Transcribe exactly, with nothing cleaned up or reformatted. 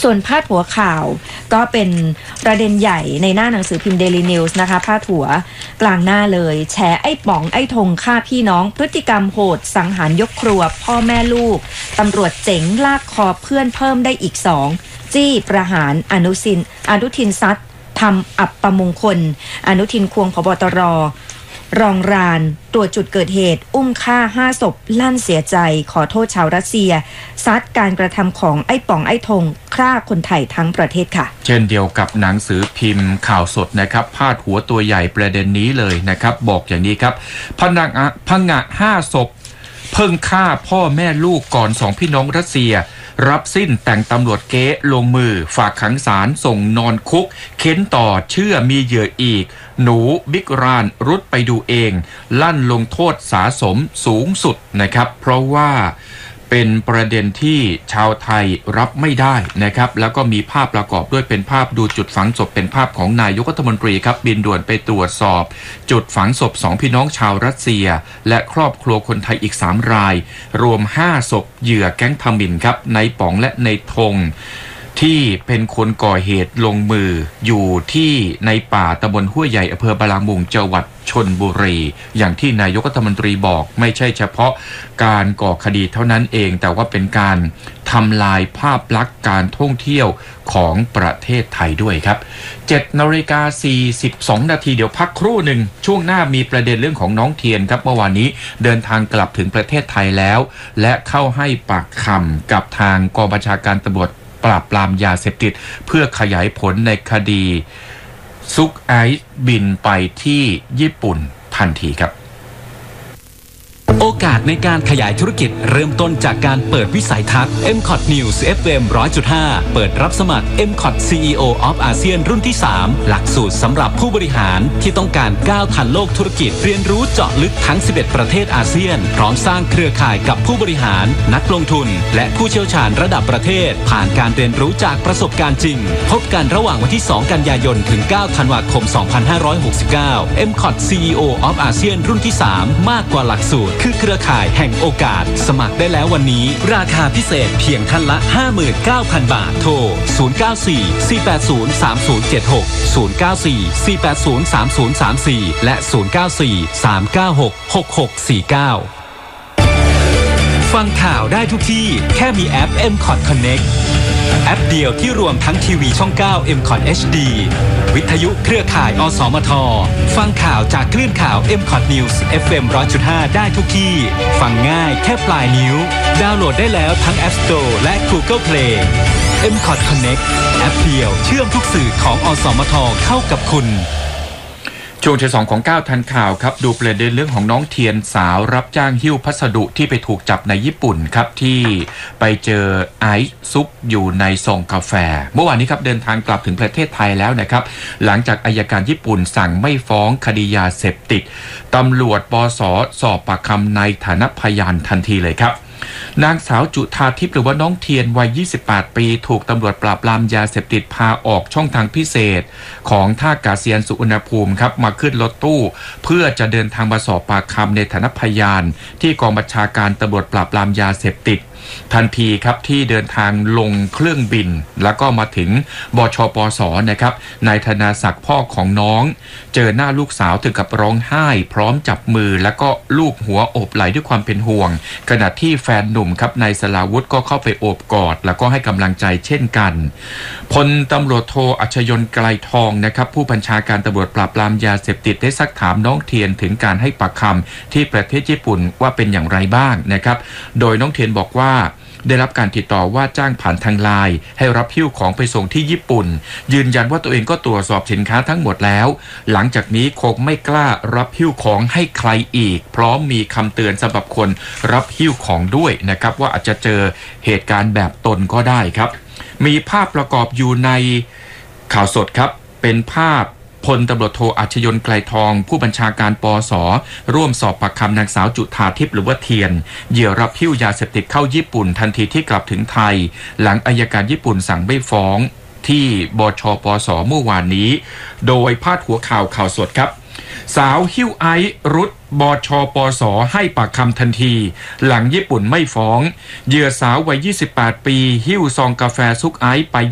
ส่วนพาดหัวข่าวก็เป็นประเด็นใหญ่ในหน้าหนังสือพิมพ์ Daily News นะคะพาดหัวกลางหน้าเลยแฉไอ้ป๋องไอ้ธงฆ่าพี่น้องพฤติกรรมโหดสังหารยกครัวพ่อแม่ลูกตำรวจเจ๋งลากคอเพื่อนเพิ่มได้อีกสองจี้ประหารอนุสินอนุทินซัดทำอับประมงคลอนุทินควงผบตรรองรานตรวจจุดเกิดเหตุอุ้มฆ่าห้าศพลั่นเสียใจขอโทษชาวรัสเซียซัดการกระทำของไอ้ป๋องไอ้ธงฆ่าคนไทยทั้งประเทศค่ะเช่นเดียวกับหนังสือพิมพ์ข่าวสดนะครับพาดหัวตัวใหญ่ประเด็นนี้เลยนะครับบอกอย่างนี้ครับพนักพังงะห้าศพเพิ่งฆ่าพ่อแม่ลูกก่อนสองพี่น้องรัสเซียรับสิ้นแต่งตำรวจเก๊ลงมือฝากขังศาลส่งนอนคุกเค้นต่อเชื่อมีเหยื่ออีกหนูบิ๊กรานรุดไปดูเองลั่นลงโทษสาสมสูงสุดนะครับเพราะว่าเป็นประเด็นที่ชาวไทยรับไม่ได้นะครับแล้วก็มีภาพประกอบด้วยเป็นภาพดูจุดฝังศพเป็นภาพของนายกรัฐมนตรีครับบินด่วนไปตรวจสอบจุดฝังศพสองพี่น้องชาวรัสเซียและครอบครัวคนไทยอีกสามรายรวมห้าศพเหยื่อแก๊งทมิฬครับในป๋องและในธงที่เป็นคนก่อเหตุลงมืออยู่ที่ในป่าตำบลห้วยใหญ่อำเภอบางละมุงจังหวัดชลบุรีอย่างที่นายกรัฐมนตรีบอกไม่ใช่เฉพาะการก่อคดีเท่านั้นเองแต่ว่าเป็นการทำลายภาพลักษณ์การท่องเที่ยวของประเทศไทยด้วยครับ เจ็ดนาฬิกาสี่สิบสองนาทีเดี๋ยวพักครู่หนึ่งช่วงหน้ามีประเด็นเรื่องของน้องเทียนครับเมื่อวานนี้เดินทางกลับถึงประเทศไทยแล้วและเข้าให้ปากคำกับทางกองบัญชาการตำรวจปราบปรามยาเสพติดเพื่อขยายผลในคดีซุกไอซ์บินไปที่ญี่ปุ่นทันทีครับโอกาสในการขยายธุรกิจเริ่มต้นจากการเปิดวิสัยทัศน์ เอ็ม คอท News เอฟ เอ็ม หนึ่งร้อยจุดห้า เปิดรับสมัคร เอ็ม คอท ซี อี โอ of อาเซียนรุ่นที่สามหลักสูตรสำหรับผู้บริหารที่ต้องการก้าวทันโลกธุรกิจเรียนรู้เจาะลึกทั้งสิบเอ็ดประเทศอาเซียนพร้อมสร้างเครือข่ายกับผู้บริหารนักลงทุนและผู้เชี่ยวชาญระดับประเทศผ่านการเรียนรู้จากประสบการณ์จริงพบกันระหว่างวันที่สองกันยายนถึงเก้าธันวาคมสองพันห้าร้อยหกสิบเก้า เอ็ม คอท ซี อี โอ of อาเซียนรุ่นที่สามมากกว่าหลักสูตรคือเครือข่ายแห่งโอกาสสมัครได้แล้ววันนี้ราคาพิเศษเพียงท่านละ ห้าหมื่นเก้าพัน บาทโทรศูนย์ เก้า สี่ สี่ แปด ศูนย์ สาม ศูนย์ เจ็ด หก ศูนย์ เก้า สี่ สี่ แปด ศูนย์ สาม ศูนย์ สาม สี่และศูนย์ เก้า สี่ สาม เก้า หก หก หก สี่ เก้าฟังข่าวได้ทุกที่แค่มีแอป เอ็ม คอท Connect แอปเดียวที่รวมทั้งทีวีช่องเก้า เอ็ม คอท เอช ดี วิทยุเครือข่ายอสมทฟังข่าวจากคลื่นข่าว เอ็ม คอท News เอฟ เอ็ม หนึ่งร้อยจุดห้า ได้ทุกที่ฟังง่ายแค่ปลายนิ้วดาวน์โหลดได้แล้วทั้ง App Store และ Google Play เอ็ม คอท Connect แอปเดียวเชื่อมทุกสื่อของอสมทเข้ากับคุณช่วงที่สองของเก้าทันข่าวครับดูประเด็นเรื่องของน้องเทียนสาวรับจ้างหิ้วพัสดุที่ไปถูกจับในญี่ปุ่นครับที่ไปเจอไอซ์ซุกอยู่ในซองกาแฟเมื่อวานนี้ครับเดินทางกลับถึงประเทศไทยแล้วนะครับหลังจากอัยการญี่ปุ่นสั่งไม่ฟ้องคดียาเสพติดตำรวจปส.สอบปากคำในฐานะพยานทันทีเลยครับนางสาวจุธาทิพย์หรือว่าน้องเทียนวัยยี่สิบแปดปีถูกตำรวจปราบปรามยาเสพติดพาออกช่องทางพิเศษของท่าอากาศยานสุวรรณภูมิครับมาขึ้นรถตู้เพื่อจะเดินทางมาสอบปากคำในฐานะพยานที่กองบัญชาการตำรวจปราบปรามยาเสพติดทันทีครับที่เดินทางลงเครื่องบินแล้วก็มาถึงบชปสนะครับนายธนาศักดิ์พ่อของน้องเจอหน้าลูกสาวถึงกับร้องไห้พร้อมจับมือแล้วก็ลูบหัวโอบไหล่ด้วยความเป็นห่วงขณะที่แฟนหนุ่มครับนายสราวุธก็เข้าไปโอบกอดแล้วก็ให้กำลังใจเช่นกันพลตำรวจโทอัชยนต์ไกลทองนะครับผู้บัญชาการตำรวจปราบปรามยาเสพติดได้ซักถามน้องเทียนถึงการให้ปากคำที่ประเทศญี่ปุ่นว่าเป็นอย่างไรบ้างนะครับโดยน้องเทียนบอกว่าได้รับการติดต่อว่าจ้างผ่านทางไลน์ให้รับหิ้วของไปส่งที่ญี่ปุ่นยืนยันว่าตัวเองก็ตรวจสอบสินค้าทั้งหมดแล้วหลังจากนี้คงไม่กล้ารับหิ้วของให้ใครอีกพร้อมมีคำเตือนสำหรับคนรับหิ้วของด้วยนะครับว่าอาจจะเจอเหตุการณ์แบบตนก็ได้ครับมีภาพประกอบอยู่ในข่าวสดครับเป็นภาพพลตำรวจโทอัชยนต์ไกลทองผู้บัญชาการปส.ร่วมสอบปากคำนางสาวจุธาทิพย์หรือว่าเทียนเหยื่อรับหิ้วยาเสพติดเข้าญี่ปุ่นทันทีที่กลับถึงไทยหลังอัยการญี่ปุ่นสั่งไม่ฟ้องที่บชปส.เมื่อวานนี้โดยพาดหัวข่าวข่าวสดครับสาวหิ้วไอซ์รุดบชปส.ให้ปากคำทันทีหลังญี่ปุ่นไม่ฟ้องเหยื่อสาววัยยี่สิบแปดปีหิ้วซองกาแฟซุกไอซ์ไป